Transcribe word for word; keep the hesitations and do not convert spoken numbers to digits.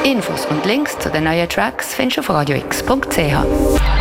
Infos und Links zu den neuen Tracks findest du auf radio x punkt c h.